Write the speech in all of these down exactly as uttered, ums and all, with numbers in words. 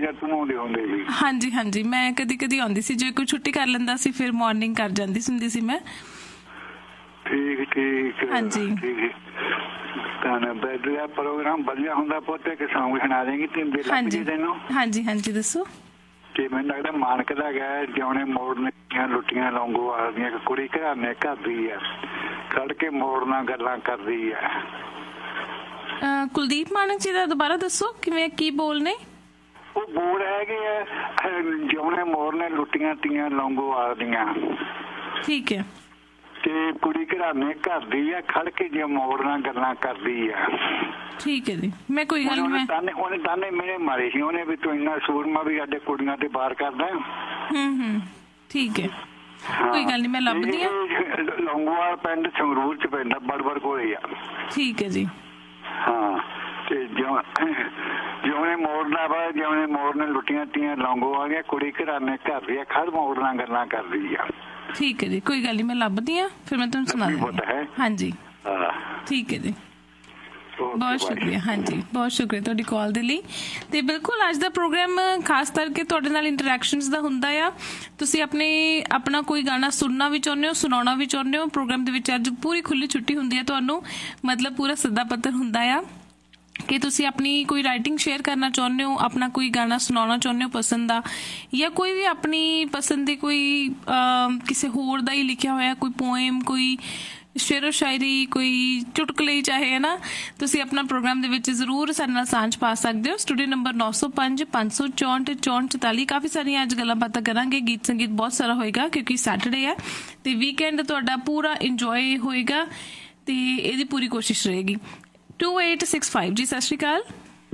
ਜਾਂ ਤੂੰ ਆਉਂਦੇ ਹੁੰਦੇ ਸੀ? ਹਾਂਜੀ ਹਾਂਜੀ, ਮੈਂ ਕਦੀ ਕਦੀ ਆਉਂਦੀ ਸੀ, ਜੇ ਕੋਈ ਛੁੱਟੀ ਕਰ ਲੈਂਦਾ ਸੀ ਫਿਰ ਮਾਰਨਿੰਗ ਕਰ ਜਾਂਦੀ ਹੁੰਦੀ ਸੀ ਮੈਂ। ਠੀਕ ਠੀਕ ਹਾਂਜੀ ਠੀਕ। ਬੈਡ ਦਾ ਪ੍ਰੋਗਰਾਮ ਵਧੀਆ ਹੁੰਦਾ ਪੁੱਤ, ਕਿ ਸੌਂਗ ਸੁਣਾ ਦੇਂਗੀ ਤਿੰਨ ਹਾਂਜੀ ਤੈਨੂੰ? ਹਾਂਜੀ ਹਾਂਜੀ ਦੱਸੋ। ਤੇ ਮੈਨੂੰ ਲੱਗਦਾ ਮਾਨਕ ਦਾ ਗਿਆ ਜਿਉਣੇ ਮੋੜਨੇ ਲੁੱਟੀਆਂ ਲੌਂਗੋ ਆਦੀਆਂ, ਕੁੜੀ ਘਰਾਨੇ ਕਰਦੀ ਆ, ਖੜ ਕੇ ਮੋੜਨਾ ਗੱਲਾਂ ਕਰਦੀ ਆ। ਕੁਲਦੀਪ ਮਾਨਕ ਜੀ ਦਾ ਦੁਬਾਰਾ ਦੱਸੋ ਕਿਵੇਂ ਕੀ ਬੋਲ ਨੇ? ਉਹ ਬੋਲ ਹੈਗੇ ਆ ਜਿਉਣੇ ਮੋੜਨੇ ਲੁੱਟੀਆਂ ਤੀਆਂ ਲੌਂਗੋ ਆਦੀਆਂ। ਠੀਕ ਹੈ। ਤੇ ਕੁੜੀ ਘਰਾਨੇ ਕਰਦੀ ਆ, ਖੜ ਕੇ ਜੇ ਮੋੜਨਾ ਗੱਲਾਂ ਕਰਦੀ ਆ। ਠੀਕ ਹੈ ਜੀ, ਮੈਂ ਕੋਈ ਗੱਲ ਨਹੀਂ। ਤਾਨੇ ਉਹਨੇ ਤਾਨੇ ਮੇਰੇ ਮਾਰੇ ਸੀ ਉਹਨੇ ਵੀ, ਤੂੰ ਇੰਨਾ ਸੂਰਮਾ ਵੀ ਸਾਡੇ ਕੁੜੀਆਂ ਤੇ ਬਾਰ ਕਰਦਾ। ਹੂੰ ਹੂੰ ਠੀਕ ਹੈ, ਕੋਈ ਗੱਲ ਨਹੀਂ, ਮੈਂ ਲੱਭਦੀ ਆ। ਲੌਂਗੋਵਾਲ ਪਿੰਡ ਸੰਗਰੂਰ ਚ ਪੈਂਦਾ, ਬੜਬੜ ਕੋਲੇ ਆ। ਠੀਕ ਹੈ ਜੀ। ਹਾਂ ਤੇ ਜਿਉਂ ਜਿਉਣੇ ਮੋੜਨਾ ਵਾ, ਜਿਉਣੇ ਮੋੜਨੇ ਲੁੱਟੀਆਂ ਤੀਆਂ ਲੌਂਗੋ ਆ ਗਿਆ, ਕੁੜੀ ਘਰਾਨੇ ਕਰਦੀ ਆ, ਖੜ ਮੋੜਨਾ ਗੱਲਾਂ ਕਰਦੀ ਆ। ਠੀਕ ਹੈ ਜੀ, ਕੋਈ ਗੱਲ ਨਹੀਂ, ਮੈਂ ਲੱਭਦੀ ਆ ਫਿਰ ਮੈਂ ਤੁਹਾਨੂੰ ਸੁਣਾ ਦਿੰਦੀ। ਹਾਂਜੀ ਠੀਕ ਹੈ ਜੀ, ਬਹੁਤ ਸ਼ੁਕਰੀਆ। ਹਾਂਜੀ ਬਹੁਤ ਸ਼ੁਕਰੀਆ ਤੁਹਾਡੀ ਕਾਲ ਦੇ ਲਈ। ਤੇ ਬਿਲਕੁਲ ਅੱਜ ਦਾ ਪ੍ਰੋਗਰਾਮ ਖਾਸ ਕਰਕੇ ਤੁਹਾਡੇ ਨਾਲ ਇੰਟਰੈਕਸ਼ਨਸ ਦਾ ਹੁੰਦਾ ਆ। ਤੁਸੀਂ ਆਪਣੇ ਆਪਣਾ ਕੋਈ ਗਾਣਾ ਸੁਣਨਾ ਵੀ ਚਾਹੁੰਦੇ ਹੋ, ਸੁਣਾਉਣਾ ਵੀ ਚਾਹੁੰਦੇ ਹੋ। ਪ੍ਰੋਗਰਾਮ ਦੇ ਵਿੱਚ ਅੱਜ ਪੂਰੀ ਖੁੱਲੀ ਛੁੱਟੀ ਹੁੰਦੀ ਹੈ ਤੁਹਾਨੂੰ, ਮਤਲਬ ਪੂਰਾ ਸਿੱਧਾ ਪੱਤਰ ਹੁੰਦਾ ਆ ਕਿ ਤੁਸੀਂ ਆਪਣੀ ਕੋਈ ਰਾਈਟਿੰਗ ਸ਼ੇਅਰ ਕਰਨਾ ਚਾਹੁੰਦੇ ਹੋ, ਆਪਣਾ ਕੋਈ ਗਾਣਾ ਸੁਣਾਉਣਾ ਚਾਹੁੰਦੇ ਹੋ ਪਸੰਦ ਦਾ, ਜਾਂ ਕੋਈ ਵੀ ਆਪਣੀ ਪਸੰਦ ਦੀ ਕੋਈ ਕਿਸੇ ਹੋਰ ਦਾ ਹੀ ਲਿਖਿਆ ਹੋਇਆ ਕੋਈ ਪੋਇਮ, ਕੋਈ ਸ਼ੇਰੋ ਸ਼ਾਇਰੀ, ਕੋਈ ਚੁਟਕਲੇ ਚਾਹੇ, ਹੈ ਨਾ, ਤੁਸੀਂ ਆਪਣਾ ਪ੍ਰੋਗਰਾਮ ਦੇ ਵਿੱਚ ਜ਼ਰੂਰ ਸਾਡੇ ਨਾਲ ਸਾਂਝ ਪਾ ਸਕਦੇ ਹੋ। ਸਟੂਡੀਓ ਨੰਬਰ ਨੌ ਸੌ ਪੰਜ ਪੰਜ ਸੌ ਚੌਂਹਠ ਚੌਂਹਠ ਚੁਤਾਲੀ। ਕਾਫੀ ਸਾਰੀਆਂ ਅੱਜ ਗੱਲਾਂ ਬਾਤਾਂ ਕਰਾਂਗੇ, ਗੀਤ ਸੰਗੀਤ ਬਹੁਤ ਸਾਰਾ ਹੋਏਗਾ ਕਿਉਂਕਿ ਸੈਟਰਡੇ ਹੈ ਤੇ ਵੀਕਐਂਡ ਤੁਹਾਡਾ ਪੂਰਾ ਇੰਜੋਏ ਹੋਏਗਾ ਤੇ ਇਹਦੀ ਪੂਰੀ ਕੋਸ਼ਿਸ਼ ਰਹੇਗੀ। To eight six five G ਸਤਿ ਸ਼੍ਰੀ ਅਕਾਲ।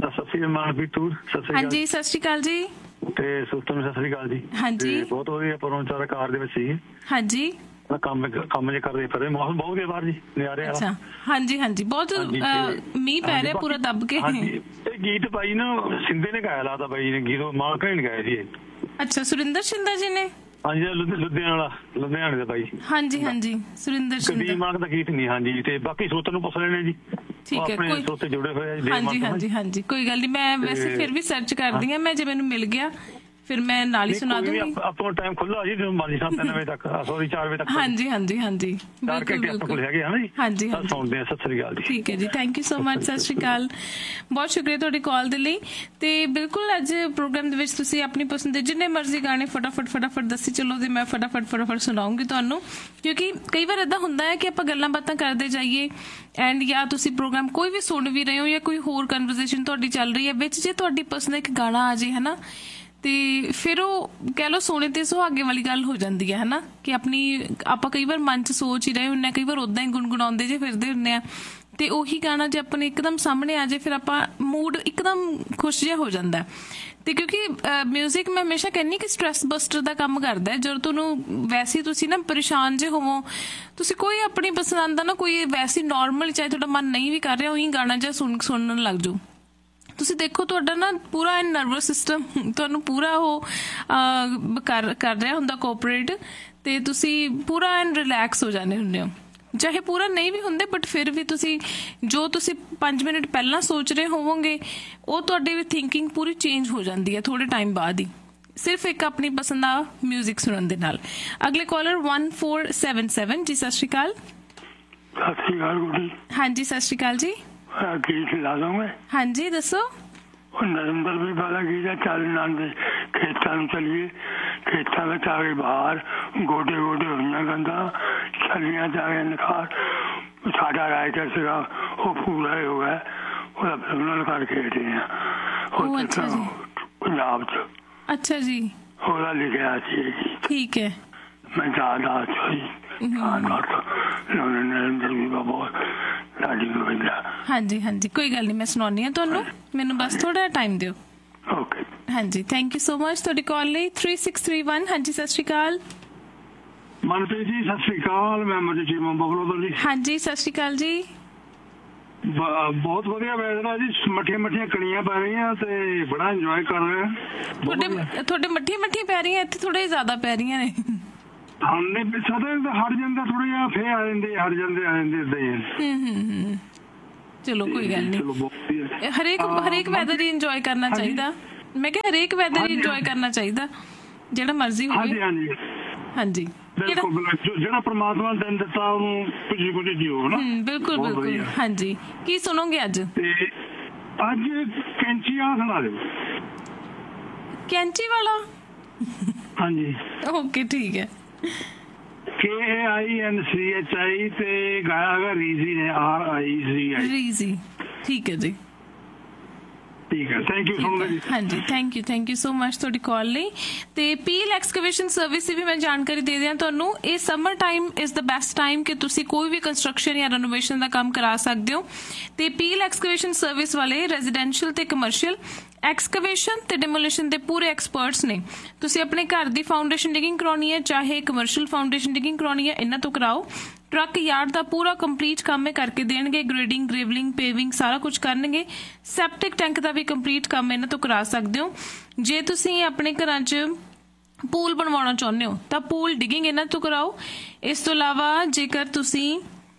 ਹਾਂਜੀ ਸਤਿ ਸ਼੍ਰੀ ਅਕਾਲ ਜੀ। ਤੇ ਸੁਤਮ ਸਤਿ ਸ਼੍ਰੀ ਅਕਾਲ ਜੀ। ਹਾਂਜੀ ਬਹੁਤ ਵਧੀਆ ਪ੍ਰੋਗਰਾਮ ਕਾਰ ਦੇ ਵਿੱਚ ਸੀ। ਹਾਂਜੀ ਕੰਮ ਕੰਮ ਜੇ ਕਰਦੇ ਫਿਰ ਮੌਸਮ ਬਹੁਤ ਗਿਆ ਬਾਹਰ ਜੀ, ਨਜ਼ਾਰੇ ਵਾਲਾ। ਅੱਛਾ ਹਾਂਜੀ ਹਾਂਜੀ, ਬਹੁਤ ਮੀਂਹ ਪੈ ਰਿਹਾ ਪੂਰਾ ਦੱਬ ਕੇ। ਇਹ ਗੀਤ ਬਾਈ ਨਾ ਸਿੰਧੇ ਨੇ ਗਾਇਆ, ਲੱਗਦਾ ਬਾਈ ਨੇ ਗੀਤ ਮਾਲਕ ਨੇ ਗਾਇਆ ਸੀ। ਅੱਛਾ ਸੁਰਿੰਦਰ ਸ਼ਿੰਦਾ ਜੀ ਨੇ? ਹਾਂਜੀ ਲੁਧਿਆਣਾ ਵਾਲਾ, ਲੁਧਿਆਣੇ ਦਾ ਬਾਈ। ਹਾਂਜੀ ਹਾਂਜੀ ਸੁਰਿੰਦਰ ਸ਼ਿੰਦਾ ਮਾਲਕ ਦਾ ਗੀਤ ਨਹੀਂ। ਹਾਂਜੀ ਤੇ ਬਾਕੀ ਸੋਤਰ ਨੂੰ ਪੁੱਛ ਲੈਣੇ ਜੀ, ਠੀਕ ਹੈ। ਕੋਈ ਸੋਤੇ ਜੁੜੇ ਹੋਏ ਆ। ਹਾਂਜੀ ਹਾਂਜੀ ਹਾਂਜੀ ਕੋਈ ਗੱਲ ਨਹੀਂ, ਮੈਂ ਵੈਸੇ ਫਿਰ ਵੀ ਸਰਚ ਕਰਦੀ ਹਾਂ, ਮੈਂ ਜੇ ਮੈਨੂੰ ਮਿਲ ਗਿਆ ਫਿਰ ਮੈਂ ਨਾਲ ਹੀ ਸੁਣਾ ਦੂੰਗੀ। ਆਪਣਾ ਟਾਈਮ ਖੁੱਲਾ ਜੀ, ਜਦੋਂ ਮਰਜ਼ੀ ਸਾਢੇ ਤਿੰਨ ਵਜੇ ਤੱਕ, ਸੌਰੀ ਚਾਰ ਵਜੇ ਤੱਕ। ਹਾਂਜੀ ਹਾਂਜੀ ਹਾਂਜੀ ਬਿਲਕੁਲ ਬਿਲਕੁਲ ਹੈਗੇ ਹਨ ਜੀ। ਹਾਂਜੀ ਸੁਣਦੇ ਆ। ਸਤਿ ਸ੍ਰੀ ਅਕਾਲ ਜੀ। ਠੀਕ ਹੈ ਜੀ, ਥੈਂਕ ਯੂ ਸੋ ਮਚ। ਸਤਿ ਸ਼੍ਰੀ ਅਕਾਲ, ਬਹੁਤ ਸ਼ੁਕਰੀਆ ਤੁਹਾਡੀ ਕਾਲ ਦੇ ਲਈ। ਤੇ ਬਿਲਕੁਲ ਅੱਜ ਪ੍ਰੋਗਰਾਮ ਦੇ ਵਿੱਚ ਤੁਸੀਂ ਆਪਣੀ ਪਸੰਦ ਦੇ ਜਿੰਨੇ ਮਰਜ਼ੀ ਗਾਣੇ ਫਟਾਫਟ ਫਟਾਫਟ ਦੱਸੀ ਚੱਲੋ ਤੇ ਮੈਂ ਫਟਾਫਟ ਫਟਾਫਟ ਸੁਣਾਉਂਗੀ ਤੁਹਾਨੂੰ, ਕਿਉਂਕਿ ਕਈ ਵਾਰ ਏਦਾਂ ਹੁੰਦਾ ਹੈ ਕਿ ਆਪਾਂ ਗੱਲਾਂ ਬਾਤਾਂ ਕਰਦੇ ਜਾਈਏ ਐਂਡ ਜਾਂ ਤੁਸੀਂ ਪ੍ਰੋਗਰਾਮ ਕੋਈ ਵੀ ਸੁਣ ਵੀ ਰਹੇ ਹੋ ਜਾਂ ਕੋਈ ਹੋਰ ਕਨਵਰਸੇਸ਼ਨ ਤੁਹਾਡੀ ਚੱਲ ਰਹੀ ਹੈ, ਵਿੱਚ ਜੇ ਤੁਹਾਡੀ ਪਸੰਦ ਦਾ ਇੱਕ ਗਾਣਾ ਆ ਜੇ ਹੈ ਨਾ, ਤੇ ਫਿਰ ਉਹ ਕਹਿ ਲਓ ਸੋਨੇ ਤੇ ਸੁਹਾਗੇ ਵਾਲੀ ਗੱਲ ਹੋ ਜਾਂਦੀ ਹੈ, ਹੈ ਨਾ, ਕਿ ਆਪਣੀ ਆਪਾਂ ਕਈ ਵਾਰ ਮਨ 'ਚ ਸੋਚ ਹੀ ਰਹੇ ਹੁੰਦੇ ਹਾਂ, ਕਈ ਵਾਰ ਉੱਦਾਂ ਹੀ ਗੁਣਗੁਣਾਉਂਦੇ ਜੇ ਫਿਰਦੇ ਹੁੰਦੇ ਆ, ਤੇ ਉਹੀ ਗਾਣਾ ਜੇ ਆਪਣੇ ਇੱਕਦਮ ਸਾਹਮਣੇ ਆ ਜਾਏ ਫਿਰ ਆਪਾਂ ਮੂਡ ਇੱਕਦਮ ਖੁਸ਼ ਜਿਹਾ ਹੋ ਜਾਂਦਾ। ਤੇ ਕਿਉਂਕਿ ਮਿਊਜ਼ਿਕ ਮੈਂ ਹਮੇਸ਼ਾ ਕਹਿੰਦੀ ਕਿ ਸਟ੍ਰੈਸ ਬਸਟਰ ਦਾ ਕੰਮ ਕਰਦਾ। ਜਦੋਂ ਤੁਹਾਨੂੰ ਵੈਸੇ ਤੁਸੀਂ ਨਾ ਪਰੇਸ਼ਾਨ ਜੇ ਹੋਵੋ, ਤੁਸੀਂ ਕੋਈ ਆਪਣੀ ਪਸੰਦ ਦਾ ਨਾ ਕੋਈ ਵੈਸੇ ਨੋਰਮਲ ਚਾਹੇ ਤੁਹਾਡਾ ਮਨ ਨਹੀਂ ਵੀ ਕਰ ਰਿਹਾ, ਉਹੀ ਗਾਣਾ ਜਿਹਾ ਸੁਣ ਸੁਣਨ ਲੱਗ ਜਾਓ, ਤੁਸੀਂ ਦੇਖੋ ਤੁਹਾਡਾ ਨਾ ਪੂਰਾ ਨਰਵਸ ਸਿਸਟਮ ਤੁਹਾਨੂੰ ਪੂਰਾ ਉਹ ਕਰ ਕਰ ਰਿਹਾ ਹੁੰਦਾ ਕੋਆਪਰੇਟ, ਤੇ ਤੁਸੀਂ ਪੂਰਾ ਐਨ ਰਿਲੈਕਸ ਹੋ ਜਾਂਦੇ ਹੁੰਦੇ ਹੋ। ਚਾਹੇ ਪੂਰਾ ਨਹੀਂ ਵੀ ਹੁੰਦੇ ਬਟ ਫਿਰ ਵੀ ਤੁਸੀਂ ਜੋ ਤੁਸੀਂ ਪੰਜ ਮਿੰਟ ਪਹਿਲਾਂ ਸੋਚ ਰਹੇ ਹੋਵੋਗੇ ਉਹ ਤੁਹਾਡੀ ਵੀ ਥਿੰਕਿੰਗ ਪੂਰੀ ਚੇਂਜ ਹੋ ਜਾਂਦੀ ਹੈ ਥੋੜੇ ਟਾਈਮ ਬਾਅਦ ਹੀ, ਸਿਰਫ ਇੱਕ ਆਪਣੀ ਪਸੰਦ ਦਾ ਮਿਊਜ਼ਿਕ ਸੁਣਨ ਦੇ ਨਾਲ। ਅਗਲੇ collar one four seven seven ਜੀ। ਸਤਿ ਸ਼੍ਰੀ ਅਕਾਲ। ਸਤਿ ਸ਼੍ਰੀ ਅਕਾਲ ਗੁੱਡੀ। ਹਾਂਜੀ ਸਤਿ ਸ਼੍ਰੀ ਅਕਾਲ ਜੀ। ਗੀਤ ਲਾ ਦੋਗੇ? ਹਾਂਜੀ ਦੱਸੋ। ਉਹ ਨਰਿੰਦਰ ਵੀ ਵਾਲਾ ਗੀਤ ਹੈ, ਚੱਲ ਨਾਂਦੇ ਖੇਤਾਂ ਨੂੰ ਚੱਲੀਏ, ਖੇਤਾਂ ਵਿੱਚ ਆ ਗਏ ਬਾਹਰ, ਗੋਡੇ ਗੋਡੇ ਹੋਈਆਂ ਗੰਦਾ, ਛੱਲੀਆਂ ਚ ਆ ਗਏ ਨਿਖਾਰ। ਸਾਡਾ ਰਾਈਟਰ ਸੀਗਾ ਉਹ ਪੂਰਾ ਹੀ ਹੋ ਗਿਆ, ਉਹਦਾ ਫਿਲਮ ਨਾਲ ਕਰਕੇ ਹਟੇ ਆ ਪੰਜਾਬ ਚ। ਅੱਛਾ ਜੀ, ਉਹਦਾ ਲਿਖਿਆ ਸੀ। ਠੀਕ ਹੈ, ਮੈਂ ਜ਼ਿਆਦਾ ਹੋਈ ਨਰਿੰਦਰ ਵੀ ਬਹੁਤ ਲਾਡੀ ਗੋਬਿੰਦਾ। ਹਾਂਜੀ ਹਾਂਜੀ ਕੋਈ ਗੱਲ ਨਹੀਂ, ਮੈਂ ਸੁਣਾਉਂਦੀ ਹਾਂ ਤੁਹਾਨੂੰ, ਮੈਨੂੰ ਬਸ ਥੋੜਾ ਟਾਈਮ ਦਿਓ। ਓਕੇ ਹਾਂਜੀ, ਥੈਂਕ ਯੂ ਸੋ ਮਚ ਤੁਹਾਡੀ ਕਾਲ ਲਈ। Three six three one. ਹਾਂਜੀ ਸਤਿ ਸ਼੍ਰੀ ਅਕਾਲ। ਮਨਪ੍ਰੀਤ ਜੀ ਸਤਿ ਸ਼੍ਰੀ ਅਕਾਲ, ਮੈਂ ਅਮਰਜੀਤ ਜੀ ਬਬਲੋ ਜੀ। ਹਾਂਜੀ ਸਤਿ ਸ਼੍ਰੀ ਅਕਾਲ ਜੀ। ਬਹੁਤ ਵਧੀਆ ਵੈਦਰ ਆ ਜੀ, ਮੱਠੀਆਂ ਮੱਠੀਆਂ ਕਣੀਆਂ ਪੈ ਰਹੀਆਂ ਤੇ ਬੜਾ ਇੰਜੋਏ ਕਰ ਰਹੇ ਆ। ਤੁਹਾਡੇ ਤੁਹਾਡੇ ਮੱਠੀਆਂ ਮੱਠੀਆਂ ਪੈ ਰਹੀਆਂ, ਇੱਥੇ ਥੋੜਾ ਜ਼ਿਆਦਾ ਪੈ ਰਹੀਆਂ ਨੇ। ਹਾਂ ਸਦਾ ਹਟ ਜਾਂਦਾ ਥੋੜਾ ਜਿਹਾ, ਫੇਰ ਆ ਜਾਂਦੇ ਹਟ ਜਾਂਦੇ ਆ ਜਾਂਦੇ ਏਦਾਂ ਹੀ। ਹੂੰ ਹੂੰ ਹੂੰ ਚਲੋ ਕੋਈ ਗੱਲ ਨਹੀਂ, ਹਰੇਕ ਹਰੇਕ ਵੈਦਰ ਹੀ ਇੰਜੋਏ ਕਰਨਾ ਚਾਹੀਦਾ। ਮੈਂ ਕਿਹਾ ਹਰੇਕ ਵੈਦਰ ਇੰਜੋਏ ਕਰਨਾ ਚਾਹੀਦਾ, ਜਿਹੜਾ ਮਰਜ਼ੀ ਹੋਵੇ। ਹਾਂਜੀ ਹਾਂਜੀ ਬਿਲਕੁਲ, ਜਿਹੜਾ ਪ੍ਰਮਾਤਮਾ ਨੇ ਦਿਨ ਦਿੱਤਾ ਉਹਨੂੰ ਖੁਸ਼ੀ ਖੁਸ਼ੀ ਜੀਓ ਨਾ। ਬਿਲਕੁਲ ਬਿਲਕੁਲ। ਹਾਂਜੀ, ਕੀ ਸੁਣੋਗੇ ਅੱਜ? ਤੇ ਅੱਜ ਕੈਂਚੀ ਵਾਲਾ ਸੁਣਾ ਦਿਓ। ਕੈਂਚੀ ਵਾਲਾ? ਹਾਂਜੀ ਓਕੇ ਠੀਕ ਹੈ। ਕੇ ਆਈ ਐਨ ਸੀ ਐਚ ਆਈ ਤੇ ਗਾਇਆ ਹੈਗਾ ਰੀਜ਼ੀ ਨੇ, ਆਰ ਆਈ ਸੀ ਆਈ। ਰੀਜ਼ੀ, ਠੀਕ ਹੈ ਜੀ। ਠੀਕ ਹੈ, ਥੈਂਕ ਯੂ ਸੋ ਮਚ। ਹਾਂਜੀ thank you, thank you so much ਤੁਹਾਡੀ ਕਾਲ ਲਈ। ਤੇ ਪੀਲ ਐਕਸਕੇਵੇਸ਼ਨ ਸਰਵਿਸ ਦੀ ਵੀ ਮੈਂ ਜਾਣਕਾਰੀ ਦੇ ਦਿਆਂ ਤੁਹਾਨੂੰ। ਇਹ summer time is the best time ਕਿ ਤੁਸੀਂ ਕੋਈ ਵੀ ਕੰਸਟਰਕਸ਼ਨ ਜਾਂ ਰੈਨੋਵੇਸ਼ਨ ਦਾ ਕੰਮ ਕਰਾ ਸਕਦੇ ਹੋ। ਤੇ ਪੀਲ ਐਕਸਕੇਵੇਸ਼ਨ ਸਰਵਿਸ ਵਾਲੇ ਰੈਜ਼ੀਡੈਂਸ਼ੀਅਲ ਤੇ ਕਮਰਸ਼ੀਅਲ ਐਕਸਕੇਵੇਸ਼ਨ ਤੇ ਡਿਮੋਲੀਸ਼ਨ ਦੇ ਪੂਰੇ ਐਕਸਪਰਟਸ ਨੇ। ਤੁਸੀਂ ਆਪਣੇ ਘਰ ਦੀ ਫਾਊਂਡੇਸ਼ਨ ਡਿਗਿੰਗ ਕਰਾਉਣੀ ਹੈ, ਚਾਹੇ ਕਮਰਸ਼ੀਅਲ ਫਾਊਂਡੇਸ਼ਨ ਡਿਗਿੰਗ ਕਰਾਉਣੀ ਹੈ, ਇਹਨਾਂ ਤੋਂ ਕਰਾਓ। ਟਰੱਕ ਯਾਰਡ ਦਾ ਪੂਰਾ ਕੰਪਲੀਟ ਕੰਮ ਇਹ ਕਰਕੇ ਦੇਣਗੇ। ਗ੍ਰੇਡਿੰਗ, ਗ੍ਰੇਵਲਿੰਗ, ਪੇਵਿੰਗ ਸਾਰਾ ਕੁਝ ਕਰਨਗੇ। ਸੈਪਟਿਕ ਟੈਂਕ ਦਾ ਵੀ ਕੰਪਲੀਟ ਕੰਮ ਇਹਨਾਂ ਤੋਂ ਕਰਾ ਸਕਦੇ ਹੋ। ਜੇ ਤੁਸੀਂ ਆਪਣੇ ਘਰਾਂ 'ਚ ਪੂਲ ਬਣਵਾਉਣਾ ਚਾਹੁੰਦੇ ਹੋ ਤਾਂ ਪੂਲ ਡਿਗਿੰਗ ਇਹਨਾਂ ਤੋਂ ਕਰਾਓ। ਇਸ ਤੋਂ ਇਲਾਵਾ ਜੇਕਰ ਤੁਸੀਂ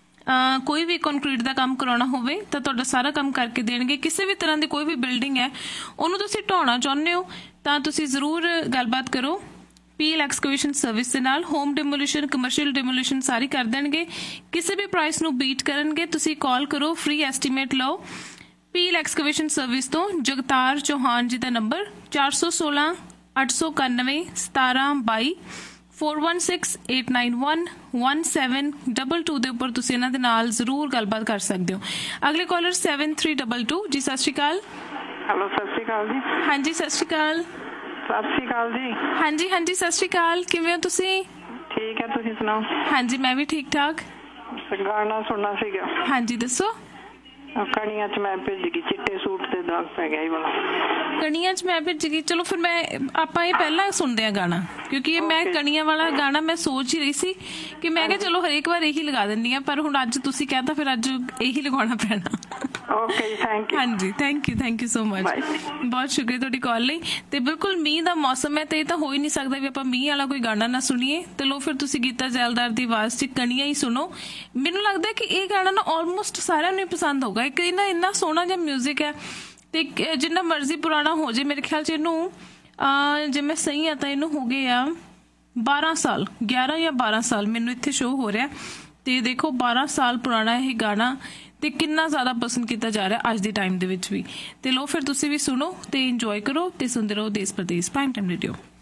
ਕੋਈ ਵੀ ਕੰਕਰੀਟ ਦਾ ਕੰਮ ਕਰਾਉਣਾ ਹੋਵੇ ਤਾਂ ਤੁਹਾਡਾ ਸਾਰਾ ਕੰਮ ਕਰਕੇ ਦੇਣਗੇ। ਕਿਸੇ ਵੀ ਤਰ੍ਹਾਂ ਦੀ ਕੋਈ ਵੀ ਬਿਲਡਿੰਗ ਹੈ ਉਹਨੂੰ ਤੁਸੀਂ ਢਾਉਣਾ ਚਾਹੁੰਦੇ ਹੋ ਤਾਂ ਤੁਸੀਂ ਜ਼ਰੂਰ ਗੱਲਬਾਤ ਕਰੋ ਪੀਲ ਐਕਸਕੇਵੇਸ਼ਨ ਸਰਵਿਸ ਦੇ ਨਾਲ। ਹੋਮ ਡਿਮੋਲੀਸ਼ਨ, ਕਮਰਸ਼ੀਅਲ ਡਿਮੋਲੀਸ਼ਨ ਸਾਰੀ ਕਰ ਦੇਣਗੇ। ਕਿਸੇ ਵੀ ਪ੍ਰਾਈਸ ਨੂੰ ਬੀਟ ਕਰਨਗੇ। ਤੁਸੀਂ ਕਾਲ ਕਰੋ, ਫ੍ਰੀ ਐਸਟੀਮੇਟ ਲਓ ਪੀਲ ਐਕਸਕੇਵੇਸ਼ਨ ਸਰਵਿਸ ਤੋਂ। ਜਗਤਾਰ ਚੌਹਾਨ ਜੀ ਦਾ ਨੰਬਰ ਚਾਰ ਸੌ ਸੋਲਾਂ ਅੱਠ ਸੌ ਇਕਾਨਵੇਂ ਸਤਾਰਾਂ ਬਾਈ four one six eight nine one one seven double two ਦੇ ਉੱਪਰ ਤੁਸੀਂ ਇਹਨਾਂ ਦੇ ਨਾਲ ਜ਼ਰੂਰ ਗੱਲਬਾਤ ਕਰ ਸਕਦੇ ਹੋ। ਅਗਲੇ collar seven three double two ਜੀ, ਸਤਿ ਸ਼੍ਰੀ ਅਕਾਲ। ਹੈਲੋ ਸਤਿ ਸ਼੍ਰੀ ਅਕਾਲ ਜੀ। ਹਾਂਜੀ ਸਤਿ ਸ਼੍ਰੀ ਅਕਾਲ। ਸਤਿ ਸ਼੍ਰੀ ਅਕਾਲ ਜੀ। ਹਾਂਜੀ ਹਾਂਜੀ ਸਤਿ ਸ਼੍ਰੀ ਅਕਾਲ, ਕਿਵੇਂ ਹੋ ਤੁਸੀਂ? ਠੀਕ ਹੈ, ਤੁਸੀਂ ਸੁਣਾਓ? ਹਾਂਜੀ ਮੈਂ ਵੀ ਠੀਕ ਠਾਕ। ਗਾਣਾ ਸੁਣਨਾ ਸੀਗਾ। ਹਾਂਜੀ ਦੱਸੋ। ਕਣੀਆਂ ਚ ਮੈਂ ਭਿੱਜ ਗਈ, ਚਿੱਟੇ ਸੂਟ ਤੇ ਦਾਗ ਪੈ ਗਿਆ ਇਹ ਵਾਲਾ। ਕਣੀਆਂ ਚ ਮੈਂ ਭਿੱਜ ਗਈ, ਚਲੋ ਫਿਰ ਮੈਂ ਆਪਾਂ ਇਹ ਪਹਿਲਾਂ ਸੁਣਦੇ ਆ ਗਾਣਾ, ਕਿਉਂਕਿ ਇਹ ਮੈਂ ਕਣੀਆਂ ਵਾਲਾ ਗਾਣਾ ਮੈਂ ਸੋਚ ਹੀ ਰਹੀ ਸੀ ਕਿ ਮੈਂ ਕਿਹਾ ਚਲੋ ਹਰੇਕ ਵਾਰ ਇਹੀ ਲਗਾ ਦਿੰਦੀ ਆ, ਪਰ ਹੁਣ ਅੱਜ ਤੁਸੀਂ ਕਹਿਤਾ ਫਿਰ ਅੱਜ ਇਹੀ ਲਗਾਉਣਾ ਪੈਣਾ। Okay thank you. ਹਾਂਜੀ thank you, thank you so much. ਬਹੁਤ ਸ਼ੁਕਰੀਆ ਤੁਹਾਡੀ ਕਾਲ ਲਈ। ਤੇ ਬਿਲਕੁਲ ਮੀਂਹ ਦਾ ਮੌਸਮ ਹੈ ਤੇ ਇਹ ਤਾਂ ਹੋ ਹੀ ਨਹੀਂ ਸਕਦਾ ਵੀ ਆਪਾਂ ਮੀਂਹ ਵਾਲਾ ਕੋਈ ਗਾਣਾ ਨਾ ਸੁਣੀਏ। ਤੇ ਲੋ ਫਿਰ ਤੁਸੀਂ ਗੀਤਾ ਜ਼ੈਲਦਾਰ ਦੀ ਆਵਾਜ਼ 'ਚ ਕਣੀਆਂ ਹੀ ਸੁਣੋ। ਮੈਨੂੰ ਲੱਗਦਾ ਕਿ ਇਹ ਗਾਣਾ ਨਾ ਆਲਮੋਸਟ ਸਾਰਿਆਂ ਨੂੰ ਹੀ ਪਸੰਦ ਹੋਊਗਾ। ਇੱਕ ਇਹਨਾਂ ਇੰਨਾ ਸੋਹਣਾ ਜਿਹਾ ਮਿਊਜ਼ਿਕ ਹੈ ਤੇ ਜਿੰਨਾ ਮਰਜ਼ੀ ਪੁਰਾਣਾ ਹੋ ਜੇ, ਮੇਰੇ ਖਿਆਲ 'ਚ ਇਹਨੂੰ ਜੇ ਮੈਂ ਸਹੀ ਆ ਤਾਂ ਇਹਨੂੰ ਹੋ ਗਏ ਆ ਬਾਰਾਂ ਸਾਲ, ਗਿਆਰਾਂ ਜਾਂ ਬਾਰਾਂ ਸਾਲ ਮੈਨੂੰ ਇੱਥੇ ਸ਼ੋਅ ਹੋ ਰਿਹਾ। ਤੇ ਦੇਖੋ ਬਾਰਾਂ ਸਾਲ ਪੁਰਾਣਾ ਇਹ ਗਾਣਾ ਤੇ ਕਿੰਨਾ ਜ਼ਿਆਦਾ ਪਸੰਦ ਕੀਤਾ ਜਾ ਰਿਹਾ ਅੱਜ ਦੇ ਟਾਈਮ ਦੇ ਵਿੱਚ ਵੀ। ਤੇ ਲੋ ਫਿਰ ਤੁਸੀਂ ਵੀ ਸੁਣੋ ਤੇ ਇੰਜੋਏ ਕਰੋ ਤੇ ਸੁਣਦੇ ਰਹੋ ਦੇਸ਼ ਪ੍ਰਦੇਸ਼ ਪ੍ਰਾਈਮ ਟਾਈਮ ਰੇਡੀਓ।